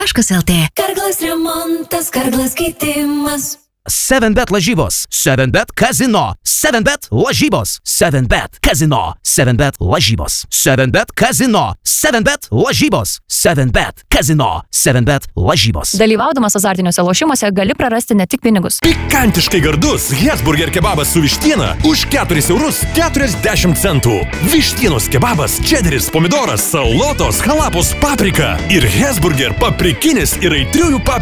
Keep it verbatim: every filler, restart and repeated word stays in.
taškas el tė. Karglas remontas, karglas keitimas. seven bet lažybos, seven bet kazino, seven bet lažybos, seven bet kazino, seven bet lažybos, seven bet kazino, seven bet lažybos, seven bet kazino, seven bet lažybos. Dalyvaudamas azartiniuose lošimuose gali prarasti ne tik pinigus. Pikantiškai gardus Hesburger kebabas su vištiena už keturis eurus keturiasdešimt centų. Vištienos kebabas, čederis, pomidoras, salotos, halapos, paprika ir Hesburger paprikinis ir aitriųjų paprikų.